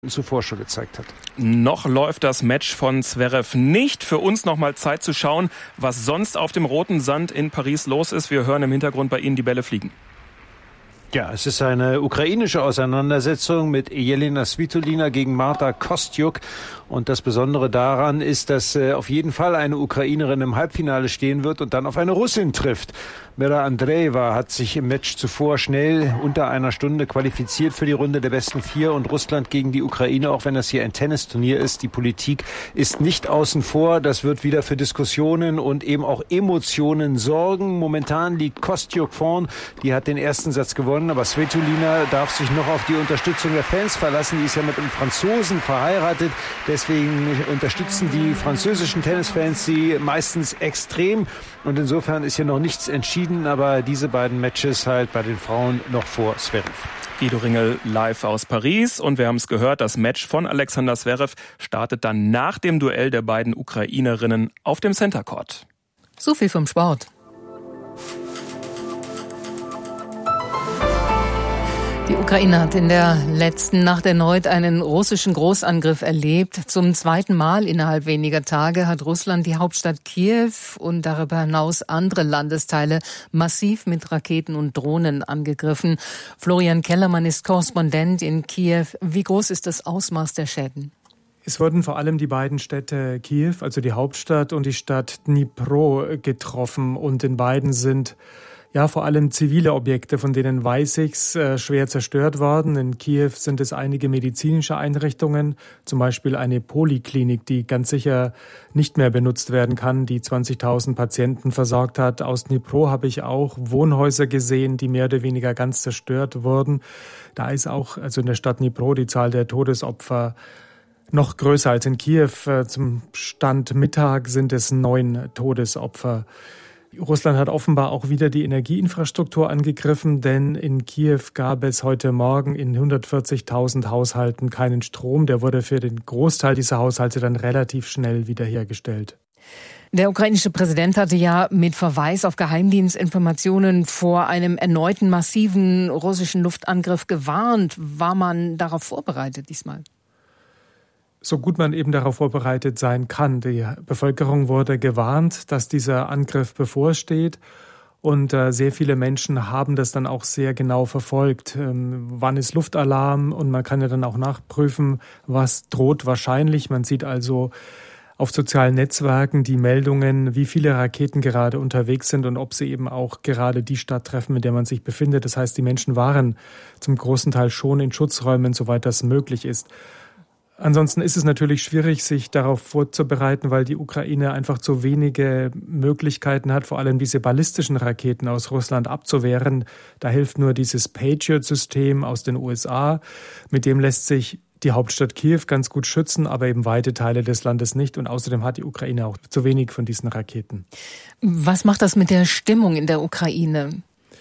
zuvor schon gezeigt hat. Noch läuft das Match von Zverev nicht. Für uns noch mal Zeit zu schauen, was sonst auf dem roten Sand in Paris los ist. Wir hören im Hintergrund bei Ihnen die Bälle fliegen. Ja, es ist eine ukrainische Auseinandersetzung mit Jelena Svitolina gegen Marta Kostyuk. Und das Besondere daran ist, dass auf jeden Fall eine Ukrainerin im Halbfinale stehen wird und dann auf eine Russin trifft. Vera Andreeva hat sich im Match zuvor schnell unter einer Stunde qualifiziert für die Runde der besten 4 und Russland gegen die Ukraine, auch wenn das hier ein Tennisturnier ist. Die Politik ist nicht außen vor. Das wird wieder für Diskussionen und eben auch Emotionen sorgen. Momentan liegt Kostyuk vorn. Die hat den ersten Satz gewonnen, aber Svitolina darf sich noch auf die Unterstützung der Fans verlassen. Die ist ja mit einem Franzosen verheiratet. Deswegen unterstützen die französischen Tennisfans sie meistens extrem. Und insofern ist hier noch nichts entschieden, aber diese beiden Matches halt bei den Frauen noch vor Zverev. Guido Ringel live aus Paris und wir haben es gehört, das Match von Alexander Zverev startet dann nach dem Duell der beiden Ukrainerinnen auf dem Center Court. So viel vom Sport. Die Ukraine hat in der letzten Nacht erneut einen russischen Großangriff erlebt. Zum zweiten Mal innerhalb weniger Tage hat Russland die Hauptstadt Kiew und darüber hinaus andere Landesteile massiv mit Raketen und Drohnen angegriffen. Florian Kellermann ist Korrespondent in Kiew. Wie groß ist das Ausmaß der Schäden? Es wurden vor allem die beiden Städte Kiew, also die Hauptstadt, und die Stadt Dnipro getroffen. Und in beiden sind vor allem zivile Objekte, von denen weiß ich's, schwer zerstört worden. In Kiew sind es einige medizinische Einrichtungen, zum Beispiel eine Poliklinik, die ganz sicher nicht mehr benutzt werden kann, die 20.000 Patienten versorgt hat. Aus Dnipro habe ich auch Wohnhäuser gesehen, die mehr oder weniger ganz zerstört wurden. Da ist auch, also in der Stadt Dnipro, die Zahl der Todesopfer noch größer als in Kiew. Zum Stand Mittag sind es 9 Todesopfer. Russland hat offenbar auch wieder die Energieinfrastruktur angegriffen, denn in Kiew gab es heute Morgen in 140.000 Haushalten keinen Strom. Der wurde für den Großteil dieser Haushalte dann relativ schnell wiederhergestellt. Der ukrainische Präsident hatte ja mit Verweis auf Geheimdienstinformationen vor einem erneuten massiven russischen Luftangriff gewarnt. War man darauf vorbereitet diesmal? So gut man eben darauf vorbereitet sein kann. Die Bevölkerung wurde gewarnt, dass dieser Angriff bevorsteht. Und sehr viele Menschen haben das dann auch sehr genau verfolgt. Wann ist Luftalarm? Und man kann ja dann auch nachprüfen, was droht wahrscheinlich. Man sieht also auf sozialen Netzwerken die Meldungen, wie viele Raketen gerade unterwegs sind und ob sie eben auch gerade die Stadt treffen, in der man sich befindet. Das heißt, die Menschen waren zum großen Teil schon in Schutzräumen, soweit das möglich ist. Ansonsten ist es natürlich schwierig, sich darauf vorzubereiten, weil die Ukraine einfach zu wenige Möglichkeiten hat, vor allem diese ballistischen Raketen aus Russland abzuwehren. Da hilft nur dieses Patriot-System aus den USA. Mit dem lässt sich die Hauptstadt Kiew ganz gut schützen, aber eben weite Teile des Landes nicht. Und außerdem hat die Ukraine auch zu wenig von diesen Raketen. Was macht das mit der Stimmung in der Ukraine?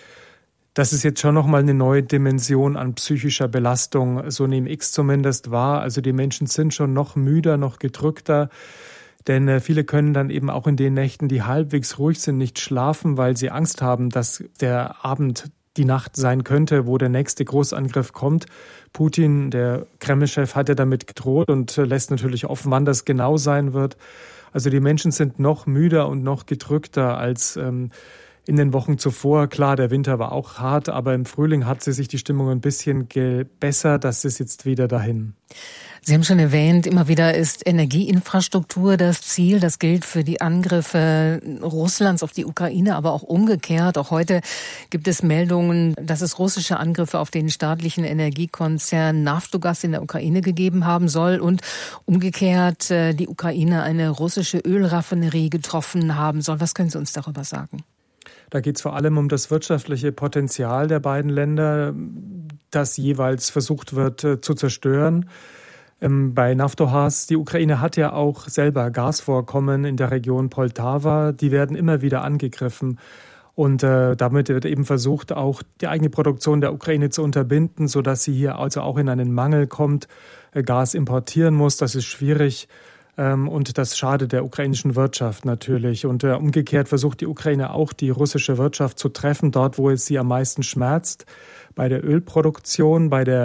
Das ist jetzt schon nochmal eine neue Dimension an psychischer Belastung, so nehme ich es zumindest wahr. Also die Menschen sind schon noch müder, noch gedrückter, denn viele können dann eben auch in den Nächten, die halbwegs ruhig sind, nicht schlafen, weil sie Angst haben, dass der Abend die Nacht sein könnte, wo der nächste Großangriff kommt. Putin, der Kreml-Chef, hat ja damit gedroht und lässt natürlich offen, wann das genau sein wird. Also die Menschen sind noch müder und noch gedrückter als in den Wochen zuvor. Klar, der Winter war auch hart, aber im Frühling hat sich die Stimmung ein bisschen gebessert. Das ist jetzt wieder dahin. Sie haben schon erwähnt, immer wieder ist Energieinfrastruktur das Ziel. Das gilt für die Angriffe Russlands auf die Ukraine, aber auch umgekehrt. Auch heute gibt es Meldungen, dass es russische Angriffe auf den staatlichen Energiekonzern Naftogaz in der Ukraine gegeben haben soll und umgekehrt die Ukraine eine russische Ölraffinerie getroffen haben soll. Was können Sie uns darüber sagen? Da geht es vor allem um das wirtschaftliche Potenzial der beiden Länder, das jeweils versucht wird zu zerstören. Bei Naftogaz, die Ukraine hat ja auch selber Gasvorkommen in der Region Poltawa, die werden immer wieder angegriffen. Und damit wird eben versucht, auch die eigene Produktion der Ukraine zu unterbinden, sodass sie hier also auch in einen Mangel kommt, Gas importieren muss. Das ist schwierig. Und das schadet der ukrainischen Wirtschaft natürlich. Und umgekehrt versucht die Ukraine auch, die russische Wirtschaft zu treffen, dort, wo es sie am meisten schmerzt. Bei der Ölproduktion, bei der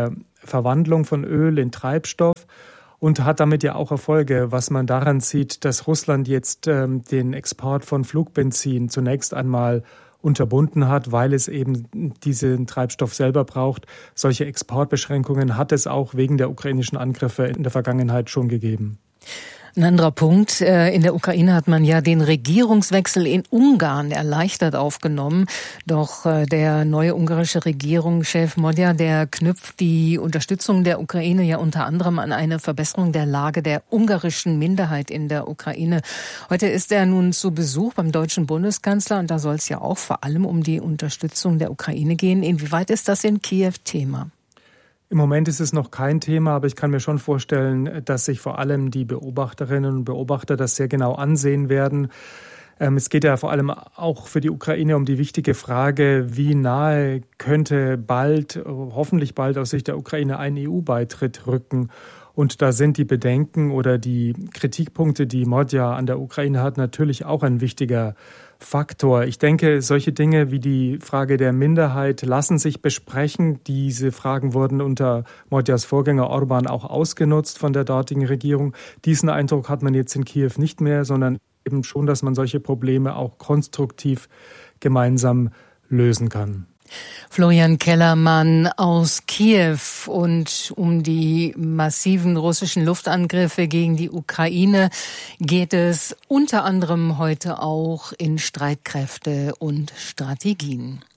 Verwandlung von Öl in Treibstoff und hat damit ja auch Erfolge, was man daran sieht, dass Russland jetzt den Export von Flugbenzin zunächst einmal unterbunden hat, weil es eben diesen Treibstoff selber braucht. Solche Exportbeschränkungen hat es auch wegen der ukrainischen Angriffe in der Vergangenheit schon gegeben. Ein anderer Punkt. In der Ukraine hat man ja den Regierungswechsel in Ungarn erleichtert aufgenommen. Doch der neue ungarische Regierungschef Magyar, der knüpft die Unterstützung der Ukraine ja unter anderem an eine Verbesserung der Lage der ungarischen Minderheit in der Ukraine. Heute ist er nun zu Besuch beim deutschen Bundeskanzler und da soll es ja auch vor allem um die Unterstützung der Ukraine gehen. Inwieweit ist das in Kiew Thema? Im Moment ist es noch kein Thema, aber ich kann mir schon vorstellen, dass sich vor allem die Beobachterinnen und Beobachter das sehr genau ansehen werden. Es geht ja vor allem auch für die Ukraine um die wichtige Frage, wie nahe könnte hoffentlich bald aus Sicht der Ukraine ein EU-Beitritt rücken. Und da sind die Bedenken oder die Kritikpunkte, die Magyar an der Ukraine hat, natürlich auch ein wichtiger Faktor. Ich denke, solche Dinge wie die Frage der Minderheit lassen sich besprechen. Diese Fragen wurden unter Magyars Vorgänger Orbán auch ausgenutzt von der dortigen Regierung. Diesen Eindruck hat man jetzt in Kiew nicht mehr, sondern eben schon, dass man solche Probleme auch konstruktiv gemeinsam lösen kann. Florian Kellermann aus Kiew. Und um die massiven russischen Luftangriffe gegen die Ukraine geht es unter anderem heute auch in Streitkräfte und Strategien.